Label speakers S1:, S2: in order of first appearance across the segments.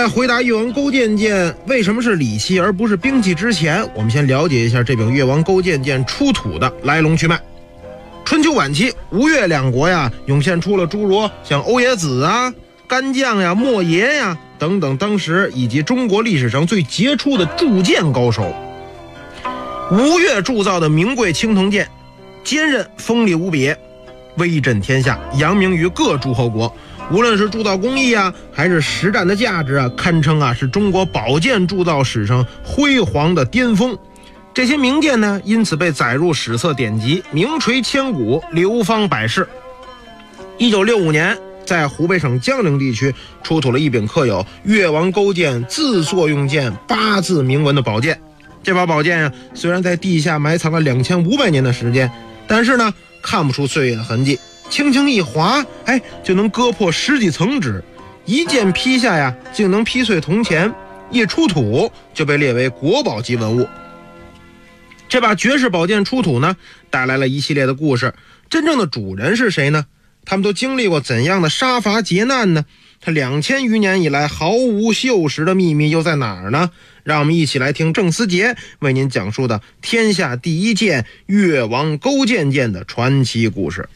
S1: 在回答越王勾践剑为什么是礼器而不是兵器之前，我们先了解一下这柄越王勾践剑出土的来龙去脉。春秋晚期，吴越两国呀，涌现出了诸如像欧冶子啊、干将呀、莫邪呀等等当时以及中国历史上最杰出的铸剑高手。吴越铸造的名贵青铜剑，坚韧锋利无比，威震天下，扬名于各诸侯国。无论是铸造工艺啊，还是实战的价值啊，堪称啊是中国宝剑铸造史上辉煌的巅峰。这些名剑呢，因此被载入史册典籍，名垂千古，流芳百世。1965年，在湖北省江陵地区出土了一柄刻有越王勾践自作用剑8字铭文的宝剑。这把宝剑啊，虽然在地下埋藏了2500年的时间，但是呢，看不出岁月的痕迹，轻轻一划，就能割破10几层纸，一剑劈下呀，竟能劈碎铜钱，一出土就被列为国宝级文物。这把绝世宝剑出土呢，带来了一系列的故事。真正的主人是谁呢？他们都经历过怎样的杀伐劫难呢？他2000余年以来毫无锈蚀的秘密又在哪儿呢？让我们一起来听郑思杰为您讲述的天下第一剑越王勾践剑的传奇故事。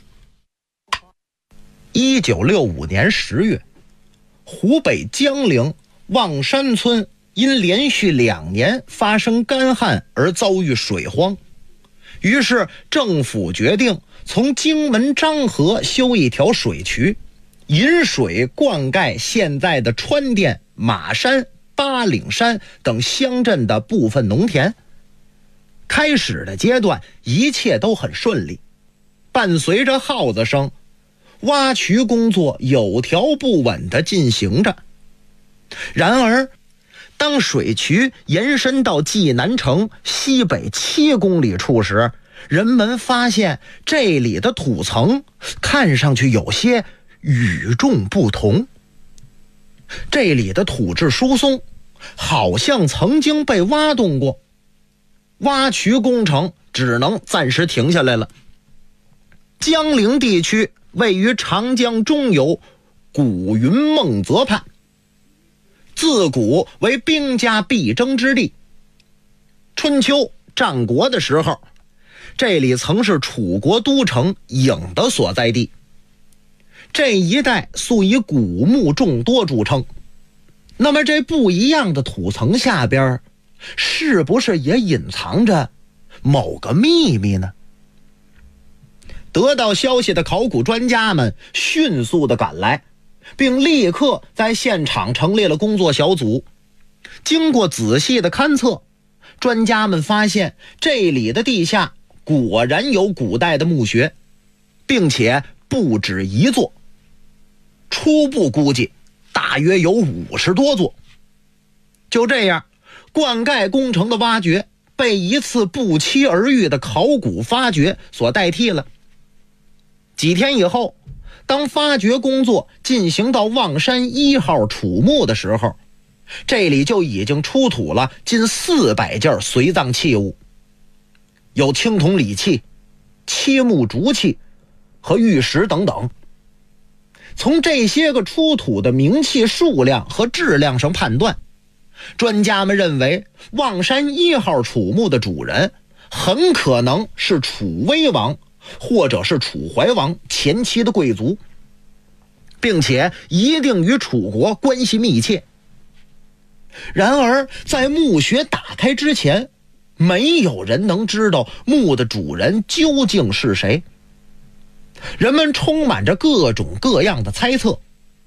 S2: 1965年10月，湖北江陵望山村因连续2年发生干旱而遭遇水荒，于是政府决定从荆门漳河修一条水渠，引水灌溉现在的川店、马山、八岭山等乡镇的部分农田。开始的阶段一切都很顺利，伴随着号子声，挖渠工作有条不紊地进行着。然而当水渠延伸到济南城西北7公里处时，人们发现这里的土层看上去有些与众不同。这里的土质疏松，好像曾经被挖动过，挖渠工程只能暂时停下来了。江陵地区位于长江中游古云孟泽畔，自古为兵家必争之地。春秋战国的时候，这里曾是楚国都城郢的所在地。这一带素以古木众多著称。那么这不一样的土层下边，是不是也隐藏着某个秘密呢？得到消息的考古专家们迅速地赶来，并立刻在现场成立了工作小组。经过仔细的勘测，专家们发现这里的地下果然有古代的墓穴，并且不止一座，初步估计大约有50多座。就这样，灌溉工程的挖掘被一次不期而遇的考古发掘所代替了。几天以后，当发掘工作进行到望山1号楚墓的时候，这里就已经出土了近400件随葬器物，有青铜礼器、漆木竹器和玉石等等。从这些个出土的名器数量和质量上判断，专家们认为望山1号楚墓的主人很可能是楚威王或者是楚怀王前期的贵族，并且一定与楚国关系密切。然而在墓穴打开之前，没有人能知道墓的主人究竟是谁。人们充满着各种各样的猜测。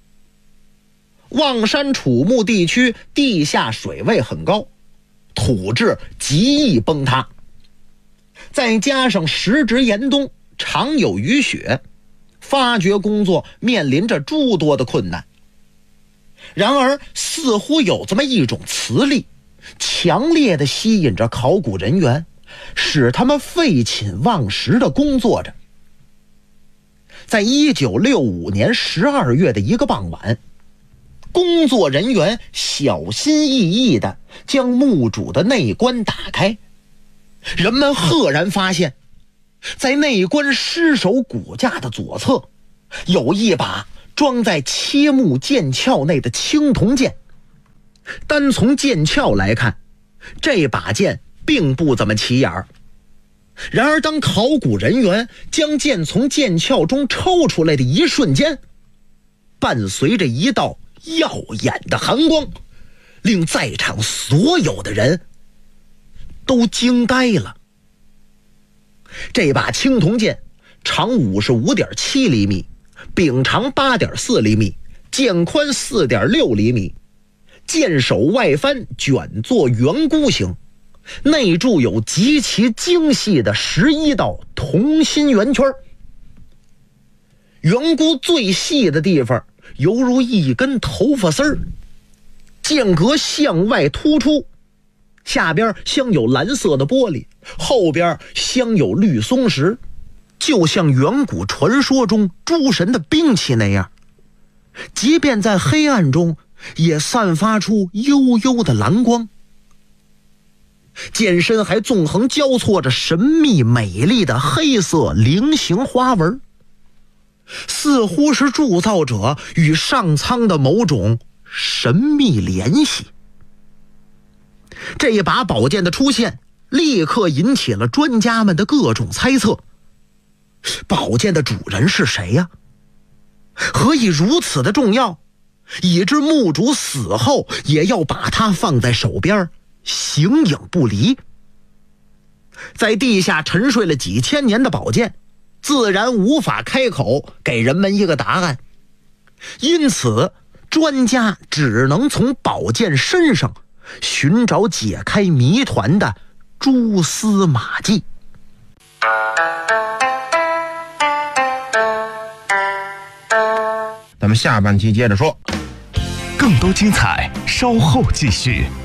S2: 望山楚墓地区地下水位很高，土质极易崩塌，再加上时值严冬，常有雨雪，发掘工作面临着诸多的困难。然而似乎有这么一种磁力，强烈地吸引着考古人员，使他们废寝忘食地工作着。在1965年12月的一个傍晚，工作人员小心翼翼地将墓主的内棺打开，人们赫然发现，在内棺尸首骨架的左侧，有一把装在切木剑鞘内的青铜剑， 单从剑鞘来看，这把剑并不怎么起眼儿。然而当考古人员将剑从剑鞘中抽出来的一瞬间，伴随着一道耀眼的寒光，令在场所有的人都惊呆了。这把青铜剑长 55.7 厘米，柄长 8.4 厘米，剑宽 4.6 厘米，剑首外翻卷作圆箍形，内铸有极其精细的11道同心圆圈。圆箍最细的地方犹如一根头发丝儿，剑格向外突出，下边镶有蓝色的玻璃，后边镶有绿松石，就像远古传说中诸神的兵器那样，即便在黑暗中也散发出幽幽的蓝光。剑身还纵横交错着神秘美丽的黑色菱形花纹，似乎是铸造者与上苍的某种神秘联系。这一把宝剑的出现立刻引起了专家们的各种猜测。宝剑的主人是谁呀？何以如此的重要，以致墓主死后也要把它放在手边，形影不离？在地下沉睡了几千年的宝剑，自然无法开口给人们一个答案，因此专家只能从宝剑身上寻找解开谜团的蛛丝马迹。
S1: 咱们下半期接着说，
S3: 更多精彩稍后继续。